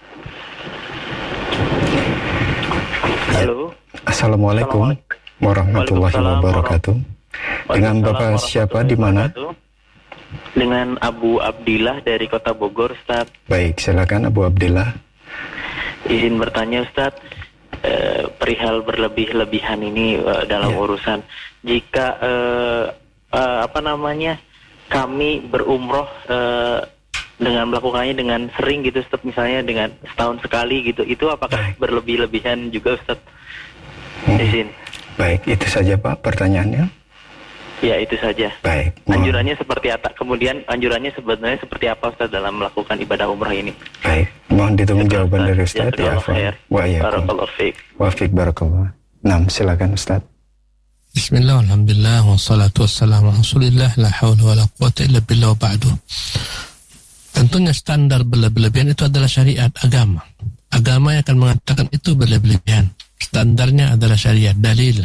Halo. Assalamualaikum warahmatullahi wabarakatuh. Dengan Bapak siapa, di mana? Dengan Abu Abdillah dari Kota Bogor, Ustaz. Baik, silakan Abu Abdillah. Izin bertanya, Ustaz. Uh, perihal berlebih-lebihan ini uh, dalam yeah. urusan jika uh, uh, apa namanya kami berumroh uh, dengan melakukannya dengan sering gitu, Ustaz, misalnya dengan setahun sekali gitu, itu apakah Baik. berlebih-lebihan juga, Ustaz? Hmm. Izin. Baik, itu saja Pak pertanyaannya. Ya, itu saja. Baik. Anjurannya mohon. seperti apa? Kemudian anjurannya sebenarnya seperti apa, Ustaz, dalam melakukan ibadah umrah ini? Baik. Mohon ditunggu ya, jawaban Ustaz. dari Ustaz. Ya, ya, Barakallahu fiik. Wa fiik barakallah. Nah, silakan Ustaz. Bismillah, alhamdulillah, wassalatu wassalamu ala Rasulillah, la haula wala quwwata illa billah wa ba'du. Tentunya standar berlebihan itu adalah syariat agama. Agama yang akan mengatakan itu berlebihan. Standarnya adalah syariat, dalil.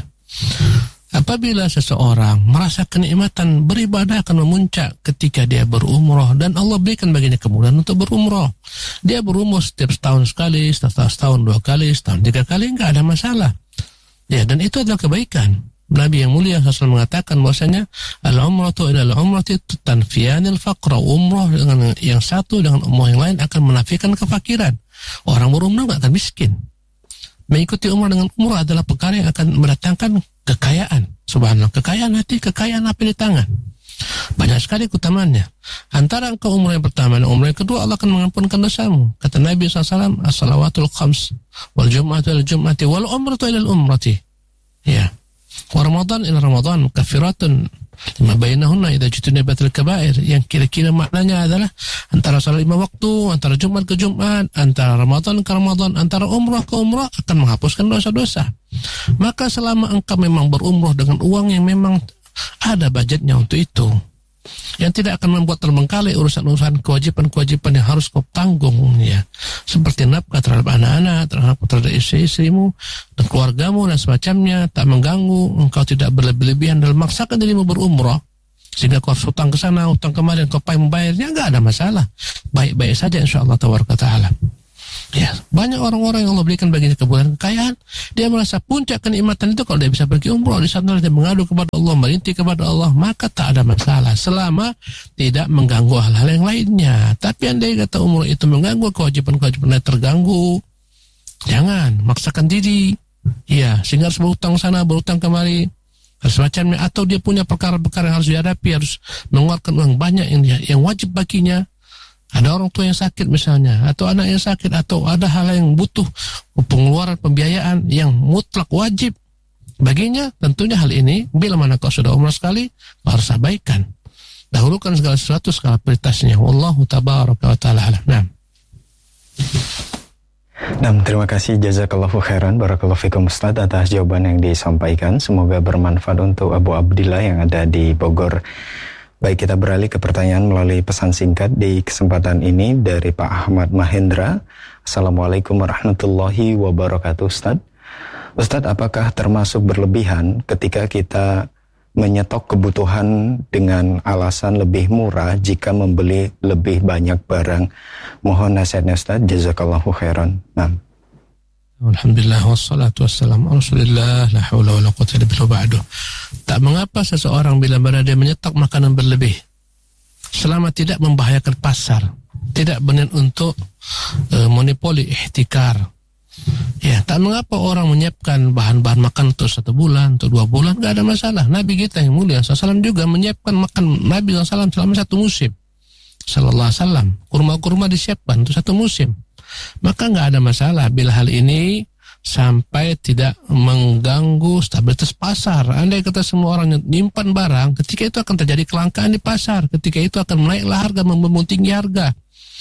Apabila seseorang merasa kenikmatan beribadah akan memuncak ketika dia berumrah, dan Allah berikan baginya kemudahan untuk berumrah. Dia berumrah setiap setahun sekali, setahun, setahun dua kali, setahun tiga kali, enggak ada masalah. Ya, dan itu adalah kebaikan. Nabi yang mulia shallallahu alaihi wasallam mengatakan bahwasanya al-umratu ila al-umrati tanfiyanil faqra. Umrah dengan yang satu dengan umrah yang lain akan menafikan kefakiran. Orang berumrah enggak akan miskin. Mengikuti umrah dengan umrah adalah perkara yang akan mendatangkan kekayaan. Subhanallah, kekayaan hati, kekayaan apa di tangan. Banyak sekali keutamaannya. Antara engkau umrah yang pertama dan umrah yang kedua, Allah akan mengampunkan dosamu. Kata Nabi shallallahu alaihi wasallam, as-salawatul khams, wal jum'atu ila jum'ati, wal umratu ila umrati. Ya. Wa Ramadan ila Ramadan, mukaffiratun lima bainahunna idza jutunibatil kaba'ir. Yang kira-kira maknanya adalah antara salat lima waktu, antara Jumat ke Jumat, antara Ramadan ke Ramadan, antara umrah ke umrah akan menghapuskan dosa-dosa. Maka selama engkau memang berumrah dengan uang yang memang ada budgetnya untuk itu, yang tidak akan membuat terbengkalai urusan-urusan kewajiban-kewajiban yang harus kau tanggung, ya, seperti nafkah terhadap anak-anak, terhadap terhadap istri-istrimu dan keluargamu dan semacamnya, tak mengganggu, engkau tidak berlebih-lebihan dalam memaksakan dirimu berumrah, sehingga kau harus hutang ke sana, hutang kemarin, kau payah membayarnya, nggak ada masalah. Baik-baik saja insya Allah tabaraka ta'ala. Ya, banyak orang-orang yang Allah berikan baginya kemuliaan kekayaan, dia merasa puncak kenikmatan itu kalau dia bisa pergi umroh, di sana dia mengadu kepada Allah, merintih kepada Allah, maka tak ada masalah selama tidak mengganggu hal-hal yang lainnya. Tapi andai kata umroh itu mengganggu, kewajiban-kewajiban terganggu, jangan maksakan diri. Ya, sehingga harus berhutang sana, berhutang kemari, harus semacamnya, atau dia punya perkara-perkara yang harus dihadapi, harus mengeluarkan uang banyak yang dia, yang wajib baginya. Ada orang tua yang sakit misalnya, atau anak yang sakit, atau ada hal yang butuh pengeluaran pembiayaan yang mutlak wajib baginya. Tentunya hal ini bila mana kau sudah umrah sekali, kau harus abaikan, dahulukan segala sesuatu skala prioritasnya. Wallahu tabaraka wa ta'ala alam. Nah. Nah, terima kasih jazakallahu khairan barakallahu fikum Ustaz atas jawaban yang disampaikan. Semoga bermanfaat untuk Abu Abdillah yang ada di Bogor. Baik, kita beralih ke pertanyaan melalui pesan singkat di kesempatan ini dari Pak Ahmad Mahendra. Assalamualaikum warahmatullahi wabarakatuh Ustaz. Ustaz, apakah termasuk berlebihan ketika kita menyetok kebutuhan dengan alasan lebih murah jika membeli lebih banyak barang? Mohon nasihatnya Ustaz, jazakallahu khairan. Nah. Alhamdulillah wassalatu wassalamu ala Rasulillah la haula wala quwwata illa billah ba'du. Tak mengapa seseorang bila berada menyetok makanan berlebih selama tidak membahayakan pasar, tidak benar untuk uh, monopoli ihtikar. Ya, tak mengapa orang menyiapkan bahan-bahan makan untuk satu bulan, untuk dua bulan, enggak ada masalah. Nabi kita yang mulia sallallahu alaihi wasallam juga menyiapkan makan Nabi sallallahu alaihi wasallam selama satu musim. Sallallahu alaihi wasallam, kurma-kurma disiapkan untuk satu musim. Maka nggak ada masalah bila hal ini sampai tidak mengganggu stabilitas pasar. Andai kata semua orang nyimpan barang, ketika itu akan terjadi kelangkaan di pasar, ketika itu akan menaiklah harga, membumbung tinggi harga.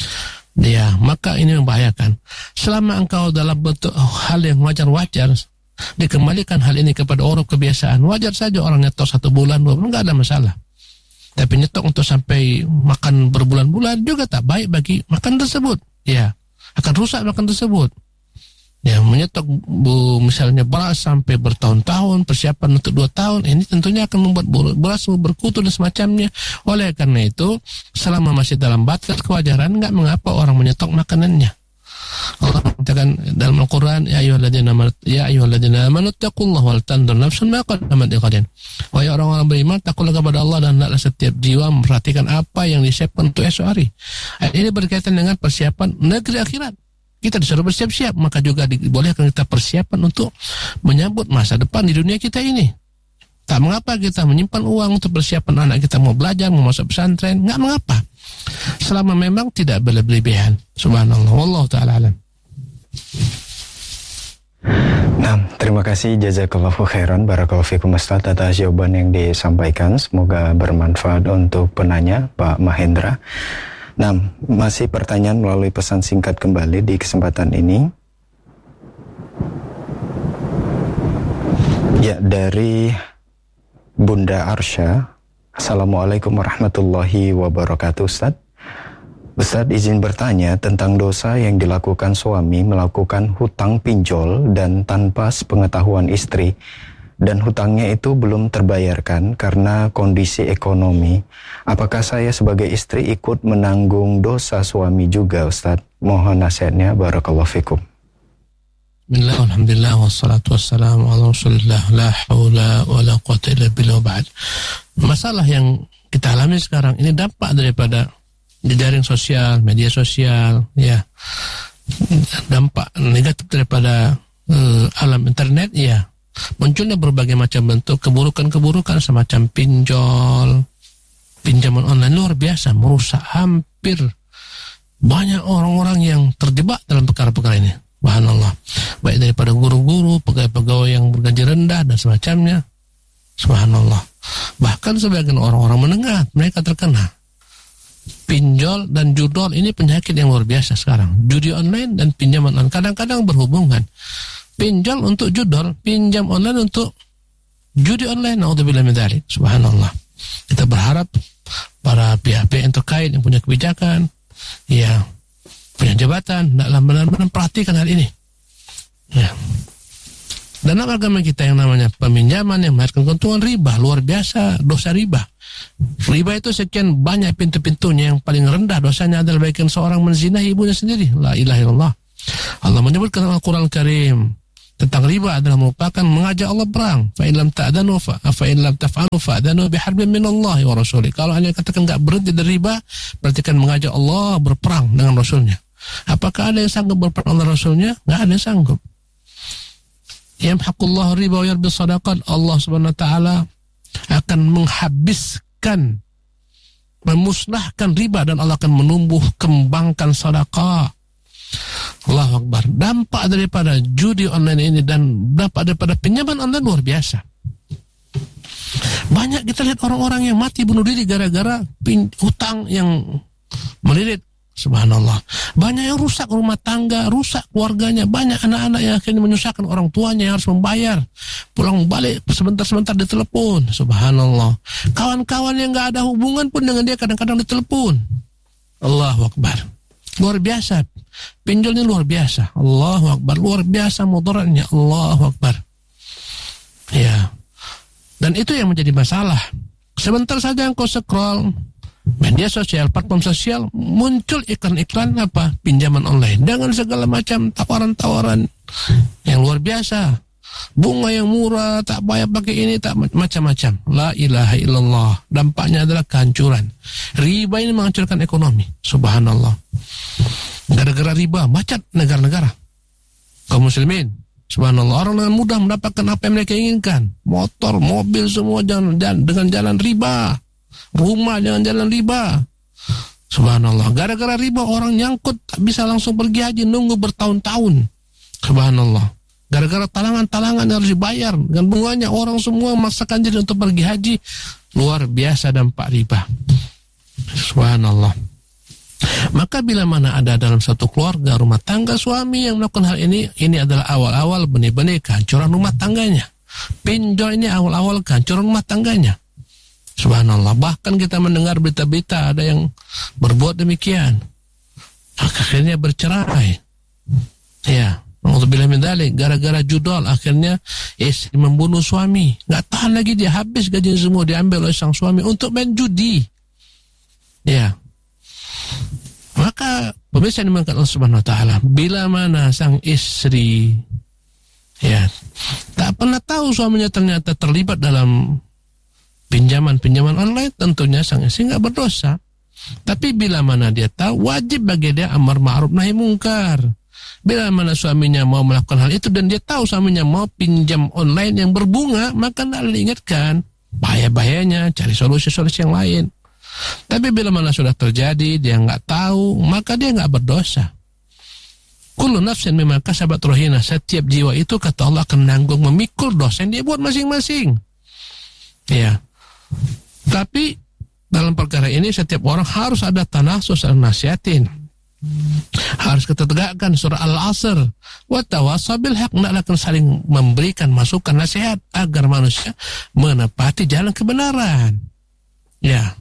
Ya, maka ini membahayakan. Selama engkau dalam bentuk hal yang wajar-wajar, dikembalikan hal ini kepada orang kebiasaan, wajar saja orang nyetok satu bulan, dua bulan, nggak ada masalah. Tapi nyetok untuk sampai makan berbulan-bulan juga tak baik bagi makan tersebut. Ya, akan rusak makan tersebut. Ya, menyetok bu, misalnya beras sampai bertahun-tahun, persiapan untuk dua tahun, ini tentunya akan membuat beras berkutu dan semacamnya. Oleh karena itu, selama masih dalam batas kewajaran, enggak mengapa orang menyetok makanannya. Allah mengatakan dalam Al-Quran, ya ayyuhalladzina amanu ya ayyuhalladzina amanu taqullaha wal tanzur nafsun ma qaddamat lighadin. Wahai orang-orang beriman, takutlah kepada Allah dan hendaklah setiap jiwa memperhatikan apa yang disiapkan untuk esok hari. Ayat ini berkaitan dengan persiapan negeri akhirat. Kita disuruh bersiap-siap, maka juga dibolehkan kita persiapan untuk menyambut masa depan di dunia kita ini. Tak mengapa kita menyimpan uang untuk persiapan anak kita mau belajar, mau masuk pesantren, enggak mengapa. Selama memang tidak berlebihan. Subhanallah, wallahu ta'ala alam. Nah, terima kasih jazakallahu khairan barakallahu fikum Ustaz atas jawaban yang disampaikan. Semoga bermanfaat untuk penanya Pak Mahendra. Nah, masih pertanyaan melalui pesan singkat kembali di kesempatan ini. Ya, dari Bunda Arsya. Assalamualaikum warahmatullahi wabarakatuh Ustaz. Ustaz izin bertanya tentang dosa yang dilakukan suami melakukan hutang pinjol dan tanpa sepengetahuan istri, dan hutangnya itu belum terbayarkan karena kondisi ekonomi. Apakah saya sebagai istri ikut menanggung dosa suami juga Ustaz? Mohon nasihatnya, barakallahu fikum. Bismillah, alhamdulillah, wassalatu wassalamu ala Rasulillah, la haula wa la quwwata illa billah ba'd. Masalah yang kita alami sekarang ini dampak daripada jejaring sosial, media sosial, ya. Dampak negatif daripada uh, alam internet, ya. Munculnya berbagai macam bentuk keburukan-keburukan semacam pinjol, pinjaman online luar biasa, merusak hampir banyak orang-orang yang terjebak dalam perkara-perkara ini. Subhanallah, baik daripada guru-guru, pegawai-pegawai yang bergaji rendah dan semacamnya. Subhanallah, bahkan sebagian orang-orang menengah mereka terkena. Pinjol dan judol ini penyakit yang luar biasa sekarang. Judi online dan pinjaman online kadang-kadang berhubungan. Pinjol untuk judol, pinjam online untuk judi online. Naudzubillah min dzalik. Subhanallah. Kita berharap para pihak-pihak yang terkait yang punya kebijakan, ya, punya jabatan, hendaklah benar-benar perhatikan hal ini. Ya. Dalam agama kita yang namanya peminjaman yang menghasilkan keuntungan riba, luar biasa dosa riba. Riba itu sekian banyak pintu-pintunya, yang paling rendah dosanya adalah bagikan seorang menzinahi ibunya sendiri. La ilaha illallah. Allah menyebutkan dalam Al-Quran Al-Karim tentang riba adalah merupakan mengajak Allah perang. Fa in lam ta'danu fa fa in lam taf'alu fa'danu biharbin minallahi wa rasulih. Kalau hanya katakan enggak berhenti dari riba, berarti kan mengajak Allah berperang dengan Rasulnya. Apakah ada yang sanggup berperang dengan Rasulnya? Enggak ada yang sanggup. Yamhaqullahu riba wa yarbi sadaqat. Allah Subhanahu wa taala akan menghabiskan, memusnahkan riba, dan Allah akan menumbuh kembangkan sedekah. Allahu Akbar. Dampak daripada judi online ini dan dampak daripada pinjaman online luar biasa. Banyak kita lihat orang-orang yang mati bunuh diri gara-gara hutang yang melilit. Subhanallah. Banyak yang rusak rumah tangga, rusak keluarganya. Banyak anak-anak yang akhirnya menyusahkan orang tuanya yang harus membayar. Pulang balik sebentar-sebentar ditelepon. Subhanallah. Kawan-kawan yang gak ada hubungan pun dengan dia kadang-kadang ditelepon. Allahu Akbar. Luar biasa. Pinjolnya luar biasa. Allahu Akbar. Luar biasa mudaratnya. Allahu Akbar. Ya. Dan itu yang menjadi masalah. Sebentar saja engkau scroll media sosial, platform sosial, muncul iklan-iklan apa? Pinjaman online dengan segala macam tawaran-tawaran yang luar biasa. Bunga yang murah, tak bayar pakai ini, tak macam-macam. La ilaha illallah. Dampaknya adalah kehancuran. Riba ini menghancurkan ekonomi. Subhanallah. Gara-gara riba macet negara-negara. Kaum muslimin, subhanallah, orang dengan mudah mendapatkan apa yang mereka inginkan. Motor, mobil, semua jalan, jalan, dengan jalan riba. Rumah dengan jalan riba. Subhanallah. Gara-gara riba orang nyangkut tak bisa langsung pergi haji, nunggu bertahun-tahun. Subhanallah. Gara-gara talangan-talangan harus dibayar dengan bunganya, orang semua memaksakan diri untuk pergi haji. Luar biasa dampak riba. Subhanallah. Maka bila mana ada dalam satu keluarga, rumah tangga, suami yang melakukan hal ini, ini adalah awal-awal benih-benih kehancuran rumah tangganya. Pinjol ini awal-awal kehancuran rumah tangganya. Subhanallah. Bahkan kita mendengar berita-berita ada yang berbuat demikian, akhirnya bercerai. Ya, alhamdulillah min dzalik, gara-gara judol akhirnya istri membunuh suami. Gak tahan lagi dia, habis gaji semua diambil oleh sang suami untuk main judi. Ya. Maka pemirsa yang dimaksud Allah Subhanahu wa taala, bila mana sang istri ya tak pernah tahu suaminya ternyata terlibat dalam pinjaman-pinjaman online, tentunya sang istri nggak berdosa. Tapi bila mana dia tahu, wajib bagi dia amar ma'ruf nahi mungkar. Bila mana suaminya mau melakukan hal itu dan dia tahu suaminya mau pinjam online yang berbunga, maka tidak diingatkan bahaya-bahayanya, cari solusi-solusi yang lain. Tapi bila mana sudah terjadi, dia nggak tahu, maka dia nggak berdosa. Kullu nafsin mimma kasabat rahina. Setiap jiwa itu kata Allah akan nanggung memikul dosa yang dia buat masing-masing. Ya. Tapi dalam perkara ini setiap orang harus ada tanasus dan nasihatin. Harus kita tegakkan surah Al-Asr. Wa tawassaw bil haq, hendaklah akan saling memberikan masukan nasihat agar manusia menepati jalan kebenaran. Ya.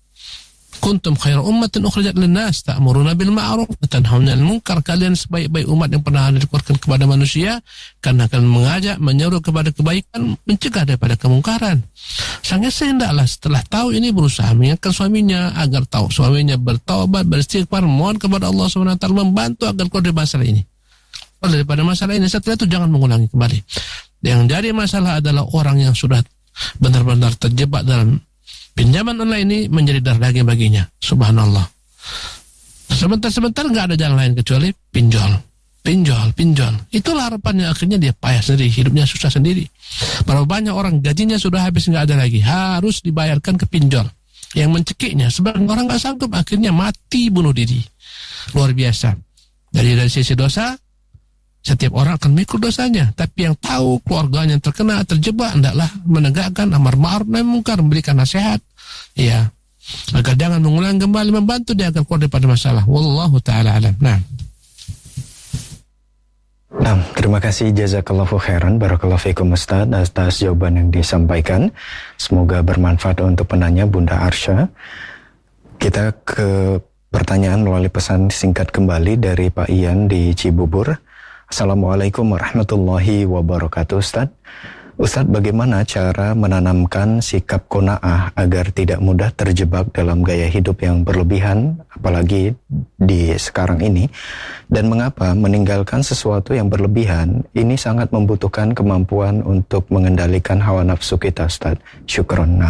Kuntum khairu ummatin ukhrijat linnas ta'muruna bil ma'ruf wa tanhauna 'anil munkar. Kalian sebaik-baik umat yang pernah dikeluarkan kepada manusia, karena akan mengajak, menyeru kepada kebaikan, mencegah daripada kemungkaran. Sang istri hendaklah setelah tahu ini berusaha mengingatkan suaminya agar tahu suaminya bertaubat, beristighfar, mohon kepada Allah Subhanahu wa taala membantu agar keluar dari masalah ini. Keluar daripada masalah ini, setelah itu jangan mengulangi kembali. Yang jadi masalah adalah orang yang sudah benar-benar terjebak dalam pinjaman online ini, menjadi darah daging baginya. Subhanallah. Sebentar-sebentar nggak ada jalan lain kecuali pinjol, pinjol, pinjol. Itulah harapannya, akhirnya dia payah sendiri, hidupnya susah sendiri. Berapa banyak orang gajinya sudah habis, nggak ada lagi, harus dibayarkan ke pinjol yang mencekiknya. Sebagian orang nggak sanggup, akhirnya mati bunuh diri. Luar biasa. Dari dari sisi dosa, setiap orang akan mikul dosanya, tapi yang tahu keluarganya yang terkena, terjebak, hendaklah menegakkan amar ma'ruf nahi mungkar, memberikan nasihat, ya, agar jangan mengulang kembali, membantu dia agar keluar daripada masalah. Wallahu taala alam. Nah. Nah, terima kasih jazakallahu khairan, barakallahu fikum Ustaz atas jawaban yang disampaikan. Semoga bermanfaat untuk penanya Bunda Arsya. Kita ke pertanyaan melalui pesan singkat kembali dari Pak Ian di Cibubur. Assalamualaikum warahmatullahi wabarakatuh. Ustaz, Ustaz, bagaimana cara menanamkan sikap qanaah agar tidak mudah terjebak dalam gaya hidup yang berlebihan, apalagi di sekarang ini? Dan mengapa meninggalkan sesuatu yang berlebihan ini sangat membutuhkan kemampuan untuk mengendalikan hawa nafsu kita, Ustaz? Syukron.